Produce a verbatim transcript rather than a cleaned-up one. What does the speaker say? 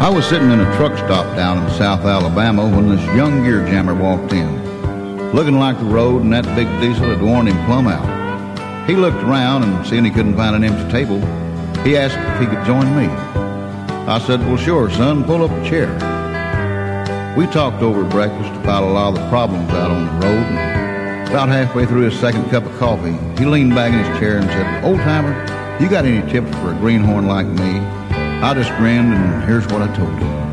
was sitting in a truck stop down in South Alabama when this young gear jammer walked in, looking like the road and that big diesel had worn him plumb out. He looked around and seeing he couldn't find an empty table, he asked if he could join me. I said, well, sure, son, pull up a chair. We talked over breakfast about a lot of the problems out on the road, and about halfway through his second cup of coffee, he leaned back in his chair and said, old-timer, you got any tips for a greenhorn like me? I just grinned, and here's what I told him.